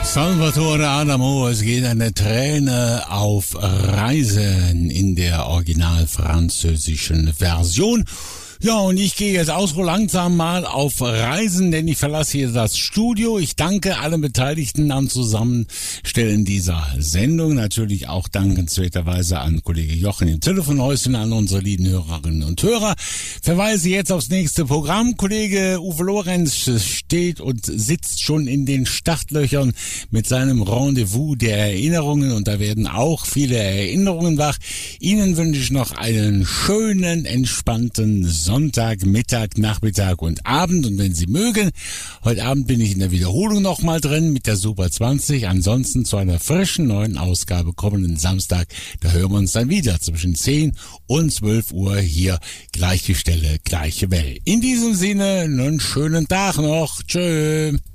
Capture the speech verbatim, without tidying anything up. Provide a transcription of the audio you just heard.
Salvatore Adamo, es geht eine Träne auf Reisen in der original französischen Version. Ja, und ich gehe jetzt auch so langsam mal auf Reisen, denn ich verlasse hier das Studio. Ich danke allen Beteiligten am Zusammenstellen dieser Sendung. Natürlich auch dankenswerterweise an Kollege Jochen im Telefonhäuschen, an unsere lieben Hörerinnen und Hörer. Verweise jetzt aufs nächste Programm. Kollege Uwe Lorenz steht und sitzt schon in den Startlöchern mit seinem Rendezvous der Erinnerungen, und da werden auch viele Erinnerungen wach. Ihnen wünsche ich noch einen schönen, entspannten Sonntag, Mittag, Nachmittag und Abend. Und wenn Sie mögen, heute Abend bin ich in der Wiederholung nochmal drin mit der Super zwanzig. Ansonsten zu einer frischen neuen Ausgabe kommenden Samstag. Da hören wir uns dann wieder zwischen zehn und zwölf Uhr hier. Gleiche Stelle, gleiche Welle. In diesem Sinne, einen schönen Tag noch. Tschö.